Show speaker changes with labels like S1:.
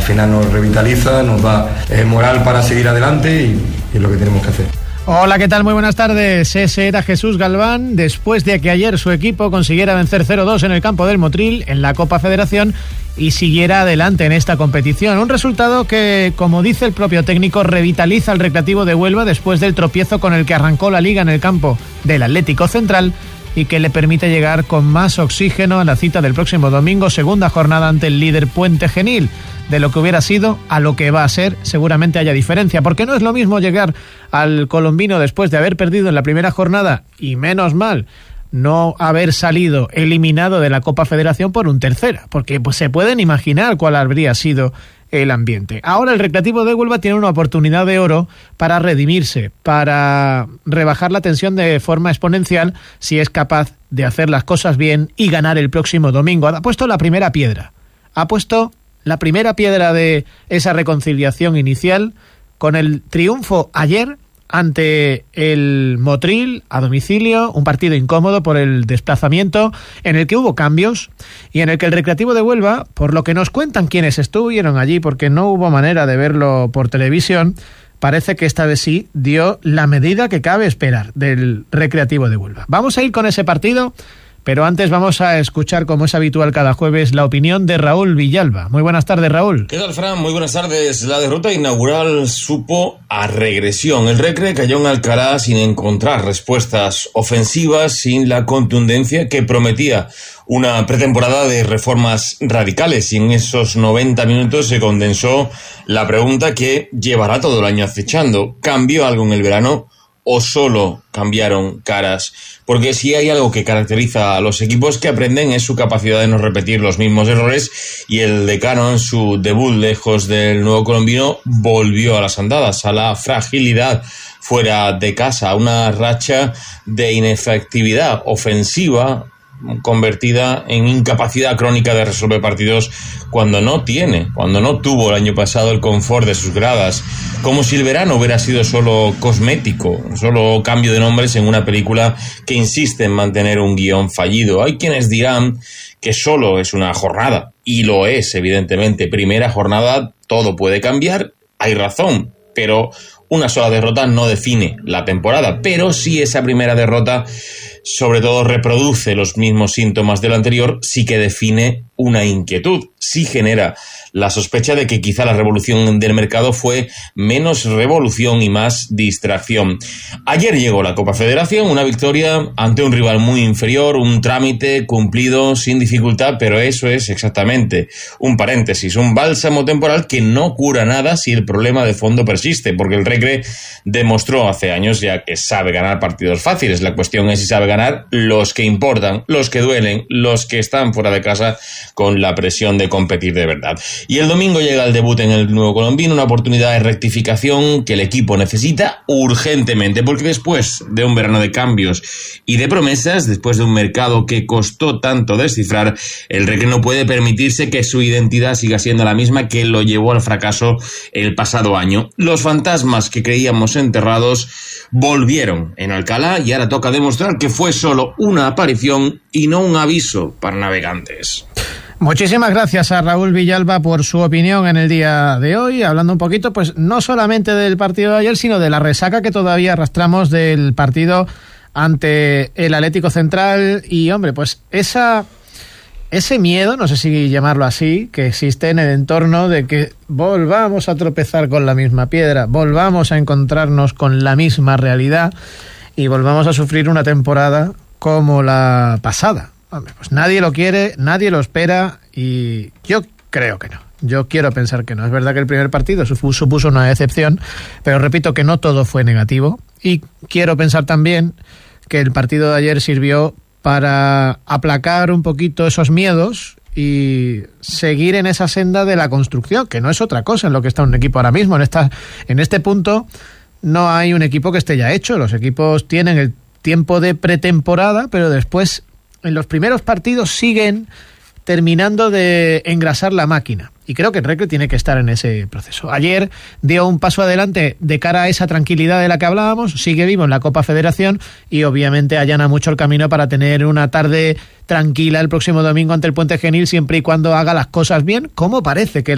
S1: final nos revitaliza, nos da moral para seguir adelante y es lo que tenemos que hacer.
S2: Hola, ¿qué tal? Muy buenas tardes. Ese era Jesús Galván, después de que ayer su equipo consiguiera vencer 0-2 en el campo del Motril en la Copa Federación y siguiera adelante en esta competición. Un resultado que, como dice el propio técnico, revitaliza al Recreativo de Huelva después del tropiezo con el que arrancó la Liga en el campo del Atlético Central y que le permite llegar con más oxígeno a la cita del próximo domingo, segunda jornada ante el líder Puente Genil. De lo que hubiera sido a lo que va a ser, seguramente haya diferencia, porque no es lo mismo llegar al colombino después de haber perdido en la primera jornada y, menos mal, no haber salido eliminado de la Copa Federación por un tercera, porque pues se pueden imaginar cuál habría sido el ambiente. Ahora el Recreativo de Huelva tiene una oportunidad de oro para redimirse, para rebajar la tensión de forma exponencial si es capaz de hacer las cosas bien y ganar el próximo domingo. Ha puesto la primera piedra, la primera piedra de esa reconciliación inicial con el triunfo ayer ante el Motril a domicilio, un partido incómodo por el desplazamiento en el que hubo cambios y en el que el Recreativo de Huelva, por lo que nos cuentan quienes estuvieron allí, porque no hubo manera de verlo por televisión, parece que esta vez sí dio la medida que cabe esperar del Recreativo de Huelva. Vamos a ir con ese partido, pero antes vamos a escuchar, como es habitual cada jueves, la opinión de Raúl Villalba. Muy buenas tardes, Raúl.
S3: ¿Qué tal, Fran? Muy buenas tardes. La derrota inaugural supo a regresión. El Recre cayó en Alcalá sin encontrar respuestas ofensivas, sin la contundencia que prometía una pretemporada de reformas radicales, y en esos 90 minutos se condensó la pregunta que llevará todo el año acechando. ¿Cambió algo en el verano o solo cambiaron caras? Porque si hay algo que caracteriza a los equipos que aprenden es su capacidad de no repetir los mismos errores, y el Decano en su debut lejos del nuevo colombino volvió a las andadas, a la fragilidad fuera de casa, a una racha de inefectividad ofensiva convertida en incapacidad crónica de resolver partidos cuando no tuvo el año pasado el confort de sus gradas, como si el verano hubiera sido solo cosmético, solo cambio de nombres en una película que insiste en mantener un guión fallido. Hay quienes dirán que solo es una jornada, y lo es, evidentemente. Primera jornada, todo puede cambiar, hay razón, pero una sola derrota no define la temporada. Pero si esa primera derrota sobre todo reproduce los mismos síntomas de lo anterior, sí que define una inquietud, sí genera la sospecha de que quizá la revolución del mercado fue menos revolución y más distracción. Ayer llegó la Copa Federación, una victoria ante un rival muy inferior, un trámite cumplido sin dificultad, pero eso es exactamente un paréntesis, un bálsamo temporal que no cura nada si el problema de fondo persiste, porque el Recre demostró hace años ya que sabe ganar partidos fáciles. La cuestión es si sabe ganar los que importan, los que duelen, los que están fuera de casa con la presión de competir de verdad. Y el domingo llega el debut en el nuevo colombino, una oportunidad de rectificación que el equipo necesita urgentemente, porque después de un verano de cambios y de promesas, después de un mercado que costó tanto descifrar, el Recre no puede permitirse que su identidad siga siendo la misma que lo llevó al fracaso el pasado año. Los fantasmas que creíamos enterrados volvieron en Alcalá y ahora toca demostrar que fue solo una aparición y no un aviso para navegantes.
S2: Muchísimas gracias a Raúl Villalba por su opinión en el día de hoy, hablando un poquito, pues no solamente del partido de ayer, sino de la resaca que todavía arrastramos del partido ante el Atlético Central. Y hombre, pues ese miedo, no sé si llamarlo así, que existe en el entorno de que volvamos a tropezar con la misma piedra, volvamos a encontrarnos con la misma realidad y volvamos a sufrir una temporada como la pasada. Hombre, pues nadie lo quiere, nadie lo espera, y yo creo que no. Yo quiero pensar que no. Es verdad que el primer partido supuso una excepción, pero repito que no todo fue negativo, y quiero pensar también que el partido de ayer sirvió para aplacar un poquito esos miedos y seguir en esa senda de la construcción, que no es otra cosa en lo que está un equipo ahora mismo. En este punto no hay un equipo que esté ya hecho. Los equipos tienen el tiempo de pretemporada, pero después en los primeros partidos siguen terminando de engrasar la máquina. Y creo que el Recre tiene que estar en ese proceso. Ayer dio un paso adelante de cara a esa tranquilidad de la que hablábamos, sigue vivo en la Copa Federación y obviamente allana mucho el camino para tener una tarde tranquila el próximo domingo ante el Puente Genil, siempre y cuando haga las cosas bien, como parece que